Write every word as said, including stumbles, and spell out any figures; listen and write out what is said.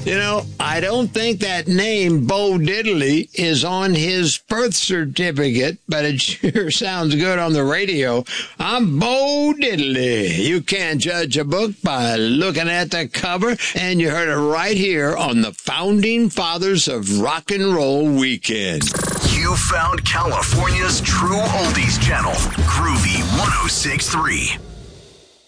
You know, I don't think that name, Bo Diddley, is on his birth certificate, but it sure sounds good on the radio. I'm Bo Diddley. You can't judge a book by looking at the cover, and you heard it right here on the Founding Fathers of Rock and Roll Weekend. You found California's true oldies channel, Groovy one oh six point three.